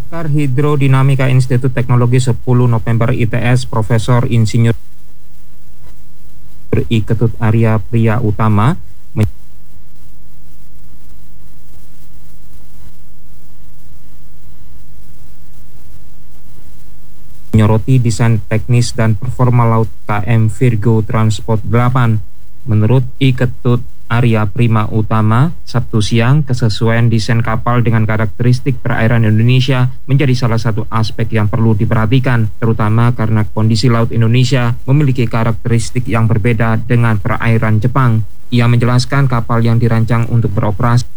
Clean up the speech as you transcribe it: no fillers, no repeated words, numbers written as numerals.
Pakar Hidrodinamika Institut Teknologi 10 November ITS, Profesor Insinyur I. Ketut Arya Priya Utama menyoroti desain teknis dan performa laut KM Virgo Transport 8. Menurut I. Ketut Arya Prima Utama, Sabtu siang, kesesuaian desain kapal dengan karakteristik perairan Indonesia menjadi salah satu aspek yang perlu diperhatikan, terutama karena kondisi laut Indonesia memiliki karakteristik yang berbeda dengan perairan Jepang. Ia menjelaskan kapal yang dirancang untuk beroperasi